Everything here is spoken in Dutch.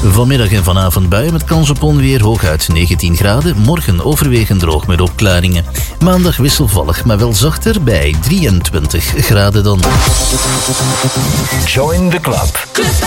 Vanmiddag en vanavond buien met kans op onweer, hooguit 19 graden. Morgen overwegend droog met opklaringen. Maandag wisselvallig, maar wel zachter bij 23 graden dan. Join the club.